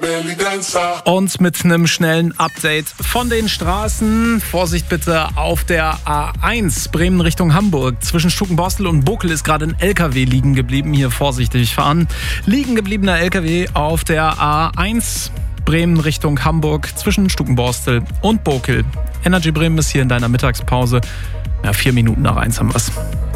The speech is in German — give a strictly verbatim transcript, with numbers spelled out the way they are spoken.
Und mit einem schnellen Update von den Straßen. Vorsicht bitte auf der A eins Bremen Richtung Hamburg. Zwischen Stukenborstel und Bokel ist gerade ein L K W liegen geblieben. Hier vorsichtig fahren. Liegen gebliebener L K W auf der A eins Bremen Richtung Hamburg zwischen Stukenborstel und Bokel. Energy Bremen ist hier in deiner Mittagspause. Ja, vier Minuten nach eins haben wir's.